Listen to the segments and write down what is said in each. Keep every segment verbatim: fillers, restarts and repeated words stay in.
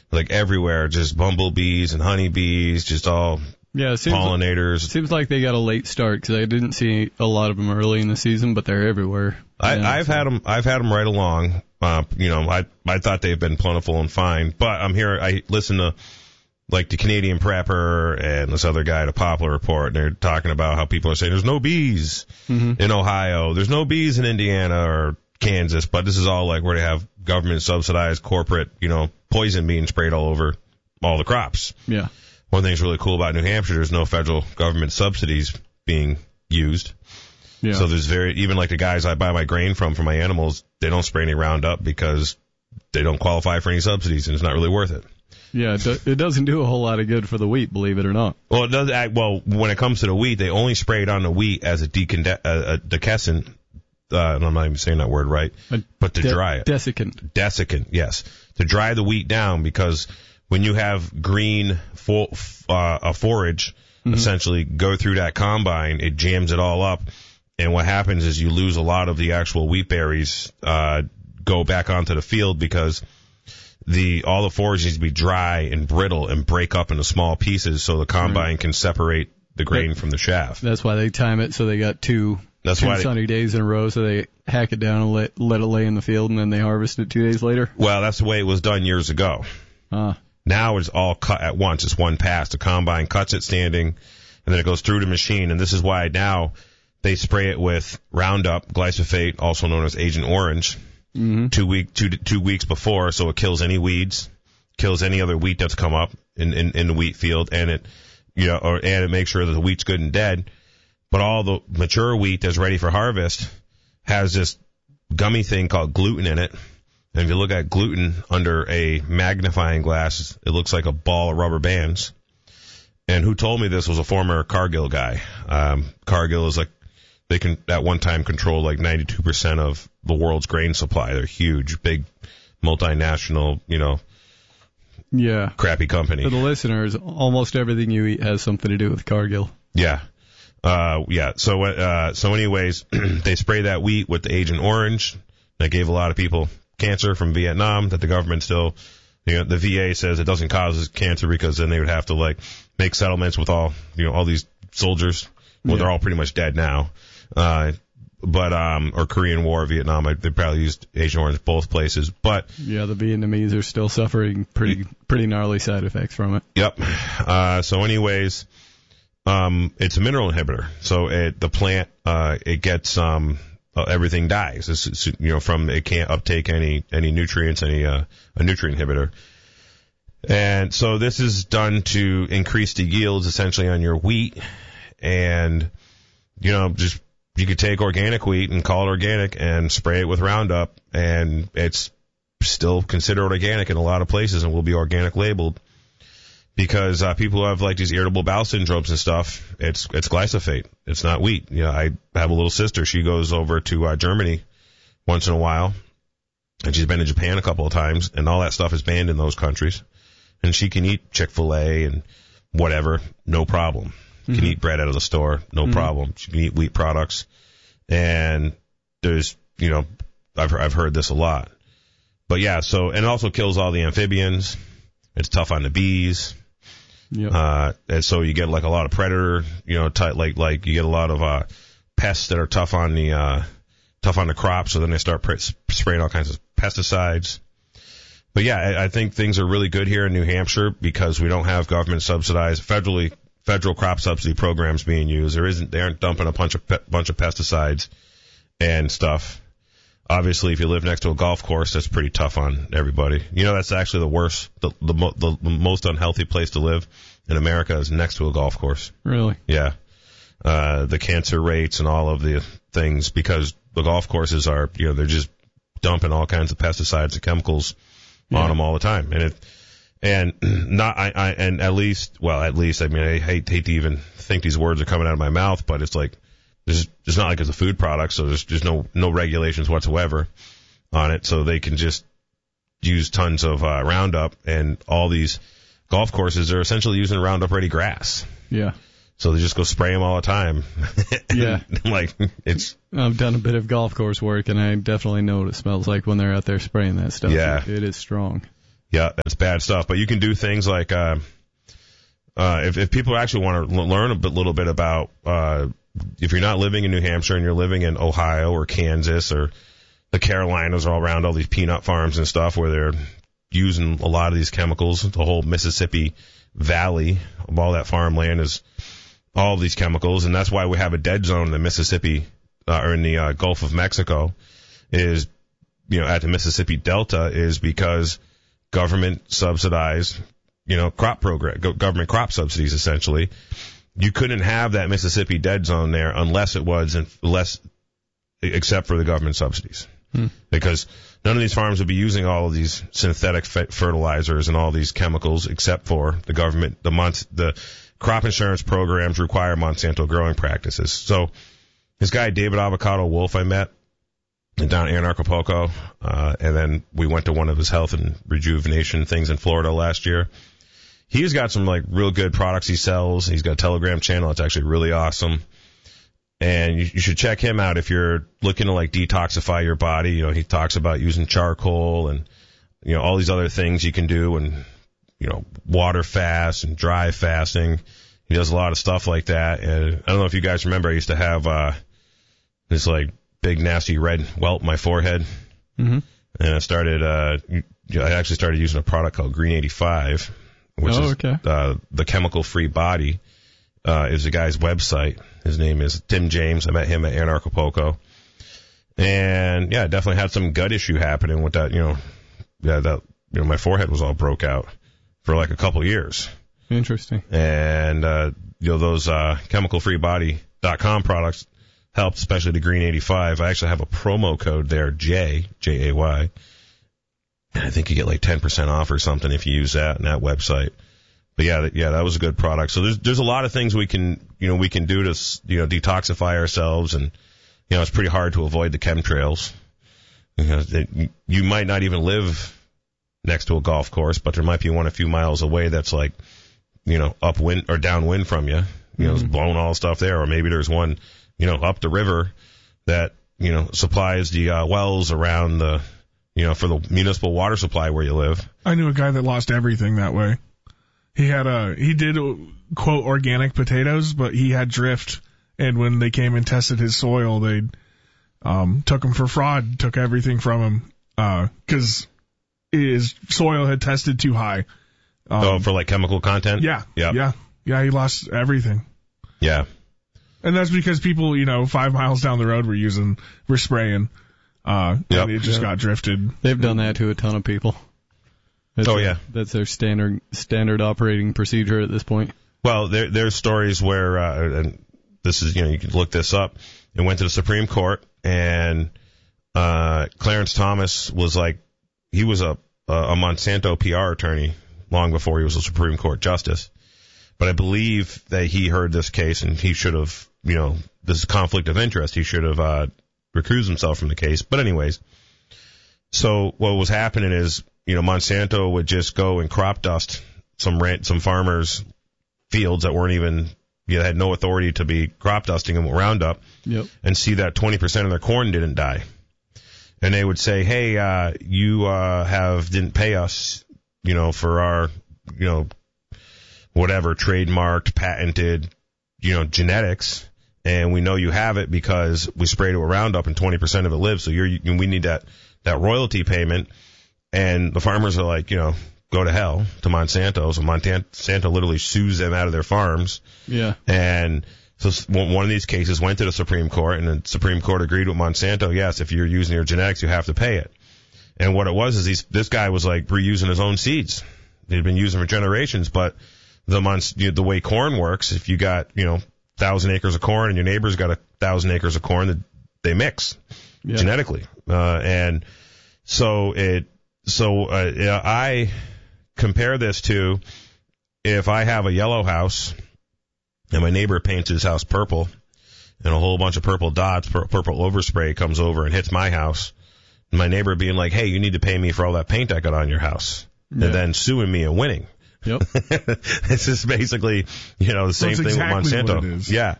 like everywhere, just bumblebees and honeybees, just all yeah, it seems pollinators. Like, it seems like they got a late start because I didn't see a lot of them early in the season, but they're everywhere. I, yeah, I've so. had them. I've had them right along. Uh, you know, I I thought they've been plentiful and fine, but I'm here. I listen to like the Canadian Prepper and this other guy, the Poplar Report, and they're talking about how people are saying there's no bees mm-hmm. in Ohio, there's no bees in Indiana or Kansas, but this is all like where they have government subsidized corporate, you know, poison being sprayed all over all the crops. Yeah. One thing that's really cool about New Hampshire, there's no federal government subsidies being used. Yeah. So there's very, even like the guys I buy my grain from for my animals, they don't spray any Roundup because they don't qualify for any subsidies and it's not really worth it. Yeah, it, do, it doesn't do a whole lot of good for the wheat, believe it or not. Well, it does act, well, when it comes to the wheat, they only spray it on the wheat as a, deconde- uh, a decescent, uh, I'm not even saying that word right, a but to de- dry it. Desiccant. Desiccant, yes. To dry the wheat down because when you have green fo- uh, a forage mm-hmm. essentially go through that combine, it jams it all up. And what happens is you lose a lot of the actual wheat berries, uh, go back onto the field because the, all the forage needs to be dry and brittle and break up into small pieces so the combine right. can separate the grain that, from the chaff. That's why they time it so they got two, That's two why sunny they, days in a row so they hack it down and let, let it lay in the field and then they harvest it two days later. Well, that's the way it was done years ago. Uh, now it's all cut at once. It's one pass. The combine cuts it standing and then it goes through the machine. And this is why now they spray it with Roundup, glyphosate, also known as Agent Orange, mm-hmm. two week two two weeks before, so it kills any weeds, kills any other wheat that's come up in, in, in the wheat field, and it you know or and it makes sure that the wheat's good and dead. But all the mature wheat that's ready for harvest has this gummy thing called gluten in it. And if you look at gluten under a magnifying glass, it looks like a ball of rubber bands. And who told me this was a former Cargill guy. Um, Cargill is like, they can at one time control like ninety-two percent of the world's grain supply. They're huge, big, multinational, you know, yeah, crappy company. For the listeners, almost everything you eat has something to do with Cargill. Yeah. Uh, yeah. So, uh, so anyways, they spray that wheat with the Agent Orange. That gave a lot of people cancer from Vietnam that the government still, you know, the V A says it doesn't cause cancer because then they would have to like make settlements with all, you know, all these soldiers. Well, yeah. They're all pretty much dead now. Uh, but, um, or Korean War, Vietnam, I, they probably used Agent Orange both places, but. Yeah, the Vietnamese are still suffering pretty, pretty gnarly side effects from it. Yep. Uh, so anyways, um, it's a mineral inhibitor. So it, the plant, uh, it gets, um, uh, everything dies. It's, it's, you know, from, it can't uptake any, any nutrients, any, uh, a nutrient inhibitor. And so this is done to increase the yields essentially on your wheat. And, you know, just, you could take organic wheat and call it organic and spray it with Roundup, and it's still considered organic in a lot of places and will be organic labeled because uh, people who have like these irritable bowel syndromes and stuff, it's it's glyphosate. It's not wheat. You know, I have a little sister. She goes over to uh, Germany once in a while, and she's been to Japan a couple of times, and all that stuff is banned in those countries. And she can eat Chick-fil-A and whatever, no problem. Can mm-hmm. eat bread out of the store, no mm-hmm. problem. She can eat wheat products. And there's, you know, I've I've heard this a lot. But yeah, so, and it also kills all the amphibians. It's tough on the bees. Yep. Uh, and so you get like a lot of predator, you know, type, like, like you get a lot of, uh, pests that are tough on the, uh, tough on the crop. So then they start pr- spraying all kinds of pesticides. But yeah, I, I think things are really good here in New Hampshire because we don't have government subsidized, federally, federal crop subsidy programs being used. There isn't, they aren't dumping a bunch of, pe- bunch of pesticides and stuff. Obviously, if you live next to a golf course, that's pretty tough on everybody. You know, that's actually the worst, the, the, the, the most unhealthy place to live in America is next to a golf course. Really? Yeah. Uh, the cancer rates and all of the things because the golf courses are, you know, they're just dumping all kinds of pesticides and chemicals yeah. on them all the time. And it, and not, I, I, and at least, well, at least, I mean, I hate, hate to even think these words are coming out of my mouth, but it's like, There's, it's not like it's a food product, so there's, there's no, no regulations whatsoever on it. So they can just use tons of, uh, Roundup, and all these golf courses are essentially using Roundup ready grass. Yeah. So they just go spray them all the time. Yeah. Like, it's. I've done a bit of golf course work, and I definitely know what it smells like when they're out there spraying that stuff. Yeah. It, it is strong. Yeah, that's bad stuff. But you can do things like, uh, uh, if, if people actually want to l- learn a bit, little bit about, uh, if you're not living in New Hampshire and you're living in Ohio or Kansas or the Carolinas, all around all these peanut farms and stuff where they're using a lot of these chemicals, the whole Mississippi Valley of all that farmland is all of these chemicals, and that's why we have a dead zone in the Mississippi, uh, or in the uh, Gulf of Mexico, is, you know, at the Mississippi Delta, is because government subsidized, you know, crop program, government crop subsidies, essentially. You couldn't have that Mississippi dead zone there unless it was, unless, except for the government subsidies. Hmm. Because none of these farms would be using all of these synthetic fertilizers and all these chemicals except for the government, the month, the crop insurance programs require Monsanto growing practices. So this guy, David Avocado Wolf, I met down in Anarchapulco, uh, and then we went to one of his health and rejuvenation things in Florida last year. He's got some like real good products he sells. He's got a Telegram channel. It's actually really awesome. And you, you should check him out if you're looking to like detoxify your body. You know, he talks about using charcoal and, you know, all these other things you can do, and, you know, water fast and dry fasting. He does a lot of stuff like that. And I don't know if you guys remember, I used to have, uh, this like big nasty red welt in my forehead. Mm-hmm. And I started, uh, I actually started using a product called Green eighty-five, which oh, is, okay. uh, the chemical free body. Uh, is the guy's website. His name is Tim James. I met him at Anarchapulco. And yeah, definitely had some gut issue happening with that, you know, yeah, that, you know, my forehead was all broke out for like a couple years. Interesting. And, uh, you know, those, uh, chemical free body dot com products helped, especially the Green eighty-five. I actually have a promo code there, J, J A Y. And I think you get like ten percent off or something if you use that in that website. But yeah, yeah, that was a good product. So there's there's a lot of things we can, you know, we can do to, you know, detoxify ourselves, and, you know, it's pretty hard to avoid the chemtrails. You know, it, you might not even live next to a golf course, but there might be one a few miles away that's like, you know, upwind or downwind from you. You know, mm-hmm. It's blowing all the stuff there, or maybe there's one, you know, up the river that, you know, supplies the uh, wells around the, you know, for the municipal water supply where you live. I knew a guy that lost everything that way. He had a, he did, quote, organic potatoes, but he had drift. And when they came and tested his soil, they um, took him for fraud, took everything from him, uh, cause his soil had tested too high. Um, oh, for like chemical content? Yeah. Yep. Yeah. Yeah. He lost everything. Yeah. And that's because people, you know, five miles down the road were using, were spraying, uh, yep. and it just yep. got drifted. They've done that to a ton of people. That's oh, a, yeah. That's their standard standard operating procedure at this point. Well, there, there's stories where, uh, and this is, you know, you can look this up. It went to the Supreme Court, and uh, Clarence Thomas was like, he was a, a Monsanto P R attorney long before he was a Supreme Court justice. But I believe that he heard this case, and he should have, you know, this is conflict of interest. He should have uh, recused himself from the case. But anyways, so what was happening is, you know, Monsanto would just go and crop dust some rent, some farmers' fields that weren't even, you know, had no authority to be crop dusting them with Roundup, yep. and see that twenty percent of their corn didn't die. And they would say, hey, uh, you uh, have didn't pay us, you know, for our, you know, whatever, trademarked, patented, you know, genetics, and we know you have it because we sprayed it with Roundup and twenty percent of it lives, so you're, you, we need that, that royalty payment. And the farmers are like, you know, go to hell to Monsanto. So Monsanto literally sues them out of their farms. Yeah. And so one of these cases went to the Supreme Court, and the Supreme Court agreed with Monsanto, yes, if you're using your genetics, you have to pay it. And what it was is these, this guy was like reusing his own seeds. They'd been using for generations, but the Mons, the way corn works, if you got, you know, thousand acres of corn and your neighbor's got a thousand acres of corn, they mix yeah. genetically. Uh, and so it, so, uh, I compare this to if I have a yellow house and my neighbor paints his house purple and a whole bunch of purple dots, pur- purple overspray comes over and hits my house, my neighbor being like, hey, you need to pay me for all that paint I got on your house, yeah. and then suing me and winning. Yep. This is basically, you know, the same That's thing exactly with Monsanto. What it is. Yeah.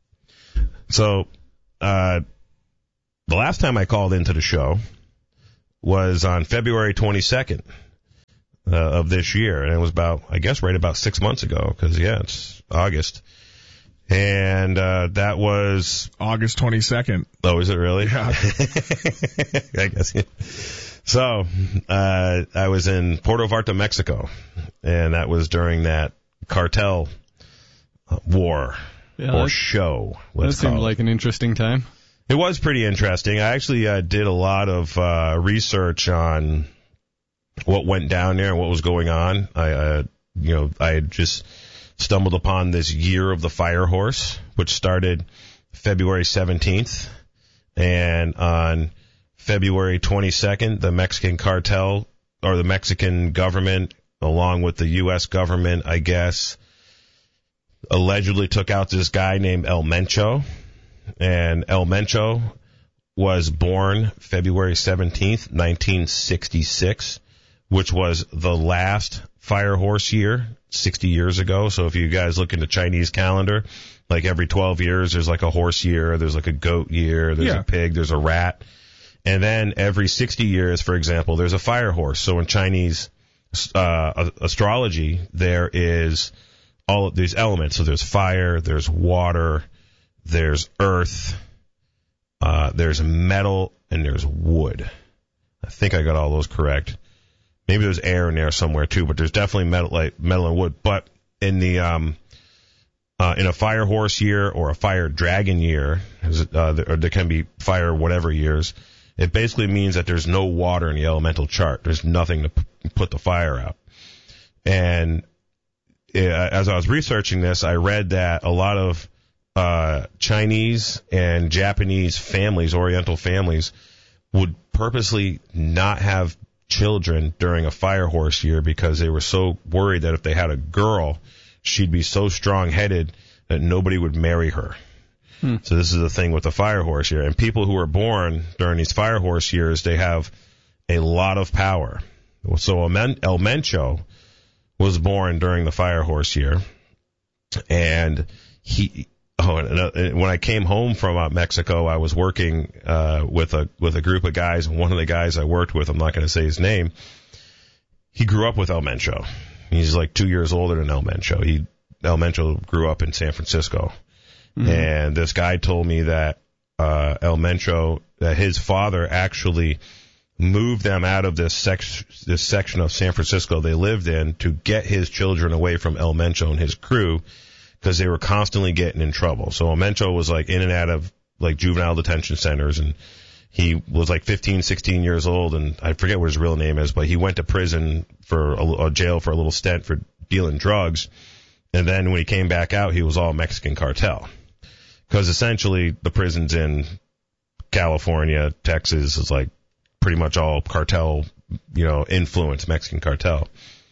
So, uh, the last time I called into the show, was on February twenty-second uh, of this year, and it was about, I guess, right about six months ago, because, yeah, it's August. And uh, that was... August twenty-second. Oh, is it really? Yeah. I guess. Yeah. So, uh, I was in Puerto Vallarta, Mexico, and that was during that cartel war Yeah, or that, show. that Let's seemed call it. like an interesting time. It was pretty interesting. I actually uh, did a lot of uh, research on what went down there and what was going on. I, uh, you know, I had just stumbled upon this Year of the Fire Horse, which started February seventeenth, and on February twenty-second, the Mexican cartel, or the Mexican government, along with the U S government, I guess, allegedly took out this guy named El Mencho. And El Mencho was born February seventeenth, nineteen sixty-six, which was the last fire horse year, sixty years ago. So if you guys look in the Chinese calendar, like every twelve years, there's like a horse year, there's like a goat year, there's Yeah. a pig, there's a rat. And then every sixty years, for example, there's a fire horse. So in Chinese uh, astrology, there is all these elements. So there's fire, there's water, there's earth, uh, there's metal, and there's wood. I think I got all those correct. Maybe there's air in there somewhere too, but there's definitely metal, like metal and wood. But in the um, uh, in a fire horse year or a fire dragon year, uh, or there can be fire whatever years, it basically means that there's no water in the elemental chart. There's nothing to p- put the fire out. And uh, as I was researching this, I read that a lot of uh, Chinese and Japanese families, Oriental families, would purposely not have children during a fire horse year because they were so worried that if they had a girl, she'd be so strong-headed that nobody would marry her. Hmm. So this is the thing with the fire horse year. And people who are born during these fire horse years, they have a lot of power. So El Mencho was born during the fire horse year, and he. Oh, and when I came home from uh, Mexico, I was working uh, with a with a group of guys, and one of the guys I worked with, I'm not going to say his name, he grew up with El Mencho. He's like two years older than El Mencho. He El Mencho grew up in San Francisco. Mm-hmm. And this guy told me that uh, El Mencho, that his father actually moved them out of this, sec- this section of San Francisco they lived in to get his children away from El Mencho and his crew, because they were constantly getting in trouble. So El Mencho was like in and out of like juvenile detention centers, and he was like fifteen, sixteen years old, and I forget what his real name is, but he went to prison for a, a jail for a little stint for dealing drugs. And then when he came back out, he was all Mexican cartel. Because essentially the prisons in California, Texas is like pretty much all cartel, you know, influence, Mexican cartel.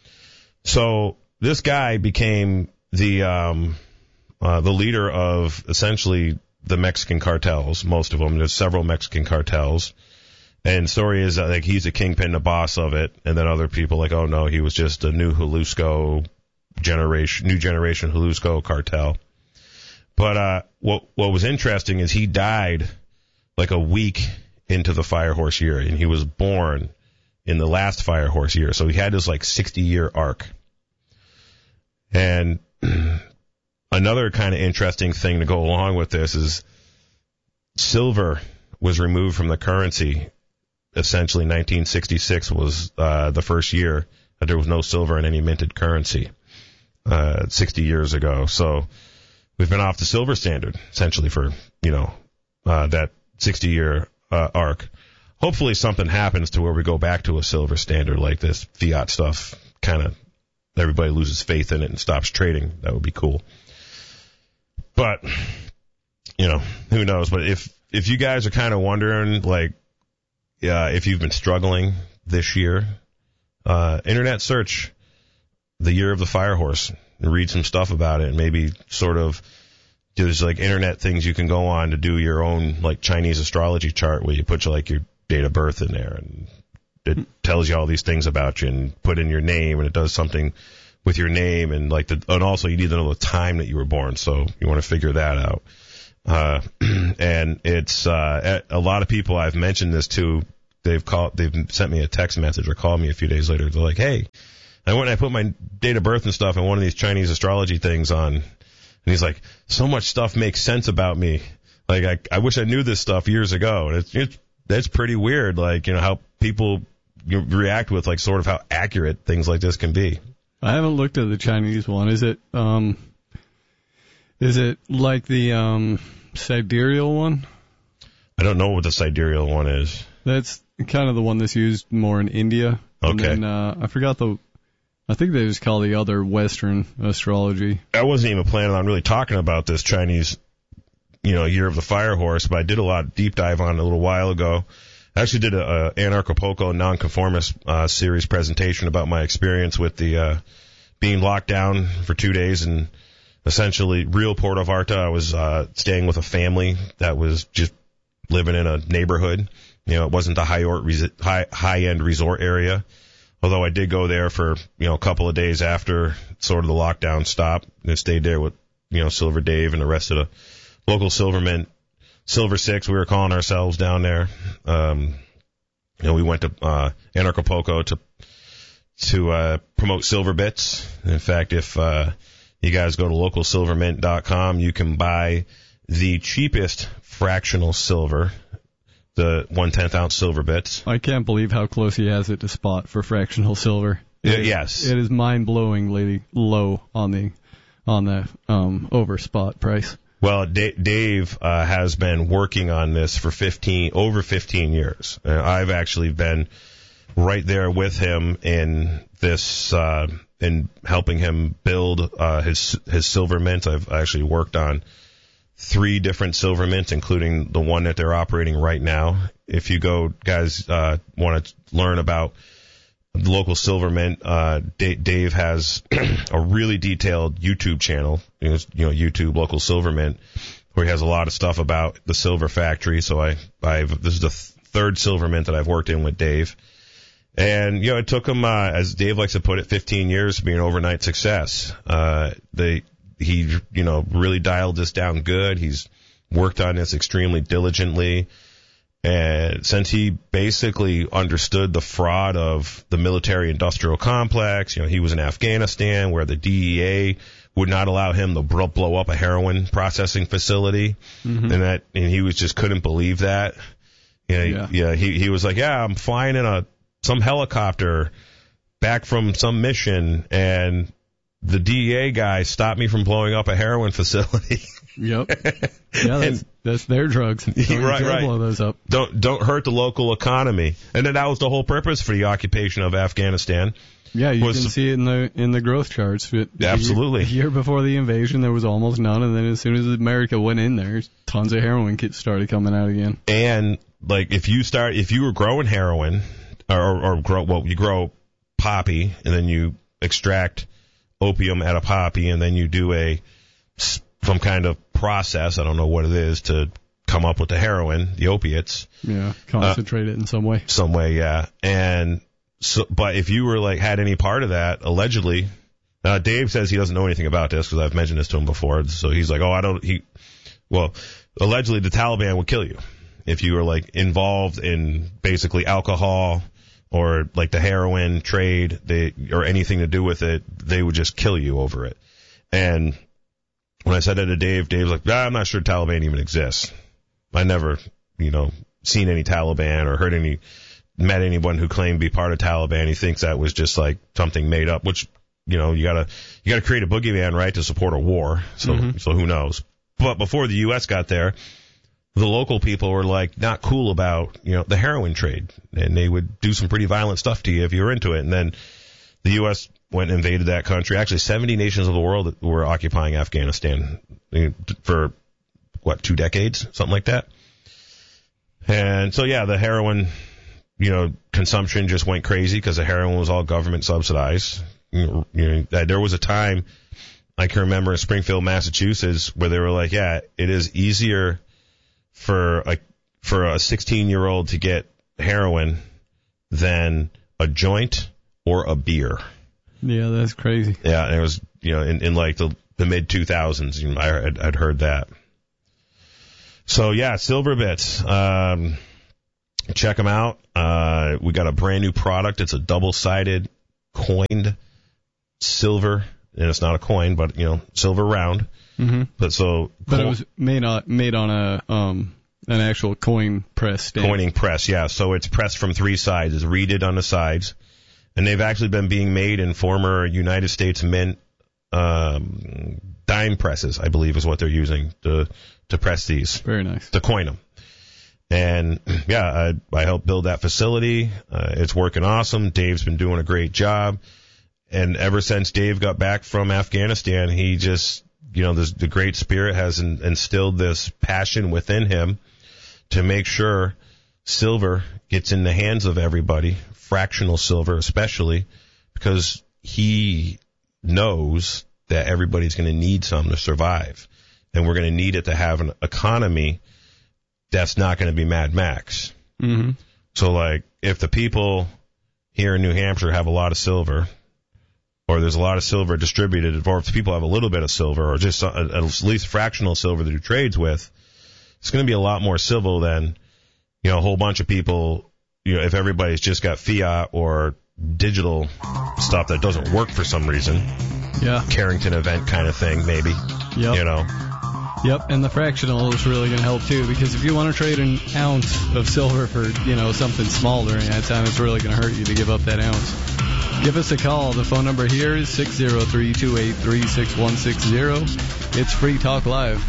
So this guy became the um uh the leader of essentially the Mexican cartels, most of them. There's several Mexican cartels, and the story is that like he's a kingpin, the boss of it, and then other people like, oh no, he was just a new Jalisco generation, new generation Jalisco cartel. But uh what what was interesting is he died like a week into the fire horse year, and he was born in the last fire horse year, so he had this like sixty year arc. And another kind of interesting thing to go along with this is silver was removed from the currency. Essentially, nineteen sixty-six was uh, the first year that there was no silver in any minted currency, uh, sixty years ago. So we've been off the silver standard, essentially, for, you know, uh, that sixty-year uh, arc. Hopefully something happens to where we go back to a silver standard like this fiat stuff kind of, everybody loses faith in it and stops trading. That would be cool. But, you know, who knows? But if, if you guys are kind of wondering, like, uh, if you've been struggling this year, uh, internet search the Year of the Fire Horse and read some stuff about it, and maybe sort of, there's like internet things you can go on to do your own like Chinese astrology chart where you put your, like your date of birth in there, and it tells you all these things about you, and put in your name, and it does something with your name, and like the, and also you need to know the time that you were born, so you want to figure that out. Uh, and it's, uh, a lot of people I've mentioned this to, they've called, they've sent me a text message or called me a few days later. They're like, hey, I went and I put my date of birth and stuff in one of these Chinese astrology things on, and he's like, so much stuff makes sense about me. Like, I, I wish I knew this stuff years ago. And it's, it's, that's pretty weird. Like, you know, how people you react with, like, sort of how accurate things like this can be. I haven't looked at the Chinese one. Is it, um, is it like the, um, sidereal one? I don't know what the sidereal one is. That's kind of the one that's used more in India. Okay. And then, uh, I forgot the, I think they just call the other Western astrology. I wasn't even planning on really talking about this Chinese, you know, Year of the Fire Horse, but I did a lot of deep dive on it a little while ago. I actually did a, a Anarcho-Poco Nonconformist uh, series presentation about my experience with the uh, being locked down for two days and essentially real Puerto Vallarta. I was uh, staying with a family that was just living in a neighborhood. You know, it wasn't the high high high end resort area. Although I did go there for, you know, a couple of days after sort of the lockdown stopped and stayed there with, you know, Silver Dave and the rest of the local Silvermen, Silver Six, we were calling ourselves down there. Um, you know, we went to, uh, Anarcho-Poco to, to, uh, promote Silver Bits. In fact, if, uh, you guys go to local silver mint dot com, you can buy the cheapest fractional silver, the one-tenth ounce Silver Bits. I can't believe how close he has it to spot for fractional silver. It Yeah, is, yes. It is mind-blowingly low on the, on the, um, over spot price. Well, D- Dave uh, has been working on this for fifteen over fifteen years. Uh, I've actually been right there with him in this, uh, in helping him build uh, his his silver mint. I've actually worked on three different silver mints, including the one that they're operating right now. If you go, guys, uh, want to learn about the local silver mint, uh, D- Dave has a really detailed YouTube channel, you know, you know, YouTube local silver mint, where he has a lot of stuff about the silver factory. So I, I've, this is the th- third silver mint that I've worked in with Dave. And, you know, it took him, uh, as Dave likes to put it, fifteen years to be an overnight success. Uh, they, he, you know, really dialed this down good. He's worked on this extremely diligently. And since he basically understood the fraud of the military-industrial complex, you know, he was in Afghanistan where the D E A would not allow him to blow up a heroin processing facility, mm-hmm. and that, and he was just couldn't believe that. You know, yeah, yeah. He he was like, yeah, I'm flying in a some helicopter back from some mission, and the D E A guy stopped me from blowing up a heroin facility. Yep. Yeah, that's, that's their drugs. Don't right, right. Blow those up. Don't don't hurt the local economy. And then that was the whole purpose for the occupation of Afghanistan. Yeah, you was, can see it in the in the growth charts. It, absolutely. The year, the year before the invasion, there was almost none, and then as soon as America went in there, tons of heroin kits started coming out again. And like, if you start, if you were growing heroin, or or grow, well, you grow poppy, and then you extract opium out of poppy, and then you do a some kind of process, I don't know what it is, to come up with the heroin, the opiates. Yeah, concentrate uh, it in some way. Some way, yeah. And so, but if you were like, had any part of that, allegedly, uh, Dave says he doesn't know anything about this because I've mentioned this to him before. So he's like, oh, I don't, he, well, allegedly the Taliban would kill you if you were like involved in basically alcohol or like the heroin trade, they, or anything to do with it, they would just kill you over it. And when I said that to Dave, Dave's like, ah, I'm not sure Taliban even exists. I never, you know, seen any Taliban or heard any, met anyone who claimed to be part of Taliban. He thinks that was just like something made up, which, you know, you gotta, you gotta create a boogeyman, right, to support a war. So, mm-hmm. so who knows? But before the U S got there, the local people were like not cool about, you know, the heroin trade, and they would do some pretty violent stuff to you if you were into it. And then the U S went and invaded that country. Actually, seventy nations of the world were occupying Afghanistan for, what, two decades? Something like that. And so, yeah, the heroin, you know, consumption just went crazy because the heroin was all government subsidized. You know, there was a time, I can remember in Springfield, Massachusetts, where they were like, yeah, it is easier for a, for a sixteen-year-old to get heroin than a joint or a beer. Yeah, that's crazy. Yeah, and it was, you know, in, in like the, the mid two thousands, you know, I had, I'd heard that. So yeah, silver bits. Um, check them out. Uh, we got a brand new product. It's a double-sided coined silver, and it's not a coin, but you know, silver round. Mm-hmm. But so, but it was made on made on a um an actual coin press stand. Coining press, yeah. So it's pressed from three sides. It's reeded on the sides, and they've actually been being made in former United States Mint um, dime presses, I believe, is what they're using to to press these. Very nice. To coin them. And yeah, I, I helped build that facility. Uh, it's working awesome. Dave's been doing a great job. And ever since Dave got back from Afghanistan, he just, you know, this, the Great Spirit has in, instilled this passion within him to make sure silver gets in the hands of everybody, fractional silver especially, because he knows that everybody's going to need some to survive. And we're going to need it to have an economy that's not going to be Mad Max. Mm-hmm. So, like, if the people here in New Hampshire have a lot of silver, or there's a lot of silver distributed, or if people have a little bit of silver, or just a, at least fractional silver to do trades with, it's going to be a lot more civil than, you know, a whole bunch of people, you know, if everybody's just got fiat or digital stuff that doesn't work for some reason. Yeah. Carrington event kind of thing, maybe. Yep. You know. Yep, and the fractional is really going to help too, because if you want to trade an ounce of silver for, you know, something small during that time, it's really going to hurt you to give up that ounce. Give us a call. The phone number here is six zero three, two eight three, six one six zero. It's Free Talk Live.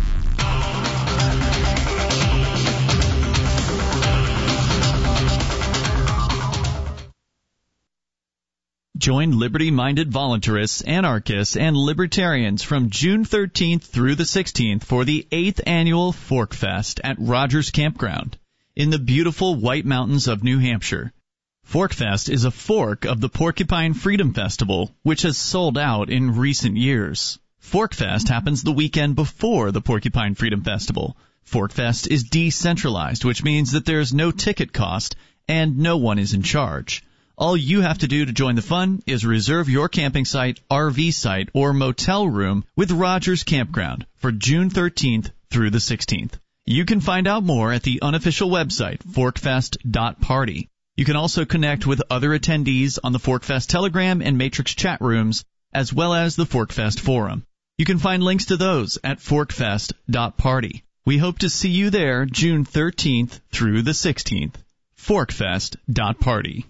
Join liberty-minded voluntarists, anarchists, and libertarians from June thirteenth through the sixteenth for the eighth Annual Fork Fest at Rogers Campground in the beautiful White Mountains of New Hampshire. Fork Fest is a fork of the Porcupine Freedom Festival, which has sold out in recent years. Fork Fest happens the weekend before the Porcupine Freedom Festival. Fork Fest is decentralized, which means that there's no ticket cost and no one is in charge. All you have to do to join the fun is reserve your camping site, R V site, or motel room with Rogers Campground for June thirteenth through the sixteenth. You can find out more at the unofficial website, forkfest dot party. You can also connect with other attendees on the Forkfest Telegram and Matrix chat rooms, as well as the Forkfest forum. You can find links to those at forkfest dot party. We hope to see you there June thirteenth through the sixteenth. forkfest dot party.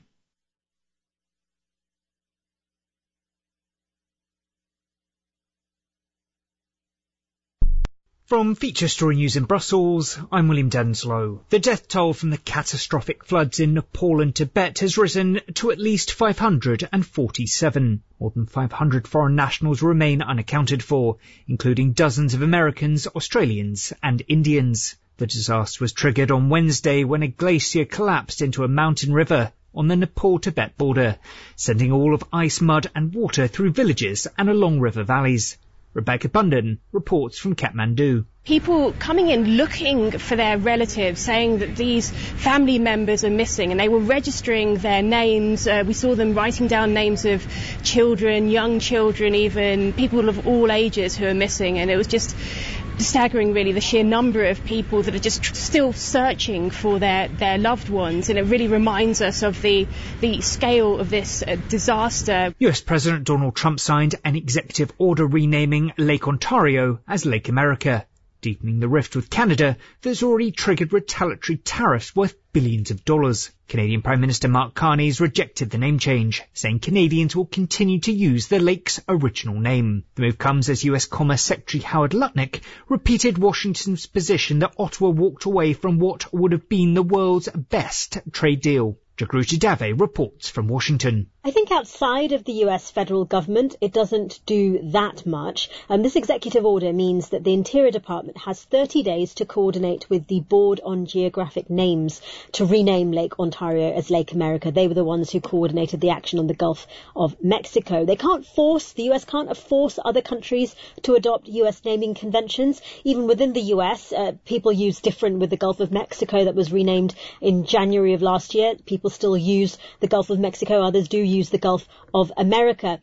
From Feature Story News in Brussels, I'm William Denslow. The death toll from the catastrophic floods in Nepal and Tibet has risen to at least five hundred forty-seven. More than five hundred foreign nationals remain unaccounted for, including dozens of Americans, Australians and Indians. The disaster was triggered on Wednesday when a glacier collapsed into a mountain river on the Nepal-Tibet border, sending all of ice, mud and water through villages and along river valleys. Rebecca Bunden reports from Kathmandu. People coming in looking for their relatives, saying that these family members are missing, and they were registering their names. Uh, we saw them writing down names of children, young children, even people of all ages who are missing, and it was just staggering, really, the sheer number of people that are just tr- still searching for their, their loved ones, and it really reminds us of the, the scale of this uh, disaster. U S President Donald Trump signed an executive order renaming Lake Ontario as Lake America, deepening the rift with Canada that's already triggered retaliatory tariffs worth billions of dollars. Canadian Prime Minister Mark Carney has rejected the name change, saying Canadians will continue to use the lake's original name. The move comes as U S Commerce Secretary Howard Lutnick repeated Washington's position that Ottawa walked away from what would have been the world's best trade deal. Jagruti Dave reports from Washington. I think outside of the U S federal government, it doesn't do that much. Um, this executive order means that the Interior Department has thirty days to coordinate with the Board on Geographic Names to rename Lake Ontario as Lake America. They were the ones who coordinated the action on the Gulf of Mexico. They can't force, the U S can't force other countries to adopt U S naming conventions. Even within the U S, uh, people use different with the Gulf of Mexico that was renamed in January of last year. People still use the Gulf of Mexico. Others do use the Gulf of America.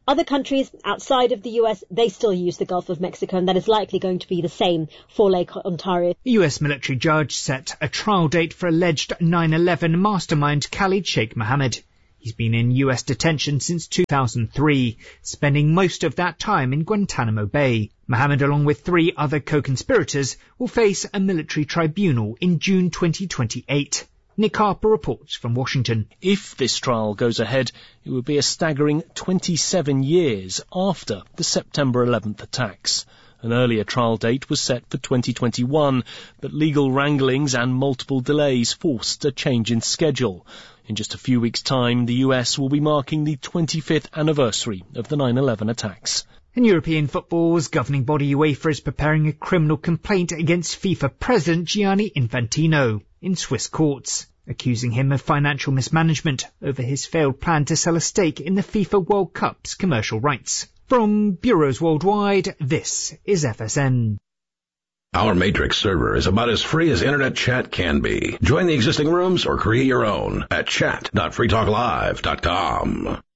Other countries outside of the U S, they still use the Gulf of Mexico, and that is likely going to be the same for Lake Ontario. The U S military judge set a trial date for alleged nine eleven mastermind Khalid Sheikh Mohammed. He's been in U S detention since two thousand three, spending most of that time in Guantanamo Bay. Mohammed, along with three other co-conspirators, will face a military tribunal in June twenty twenty-eight. Nick Harper reports from Washington. If this trial goes ahead, it would be a staggering twenty-seven years after the September eleventh attacks. An earlier trial date was set for twenty twenty-one, but legal wranglings and multiple delays forced a change in schedule. In just a few weeks' time, the U S will be marking the twenty-fifth anniversary of the nine eleven attacks. In European football's governing body UEFA is preparing a criminal complaint against FIFA President Gianni Infantino in Swiss courts, accusing him of financial mismanagement over his failed plan to sell a stake in the FIFA World Cup's commercial rights. From bureaus worldwide, this is F S N. Our Matrix server is about as free as internet chat can be. Join the existing rooms or create your own at chat dot free talk live dot com.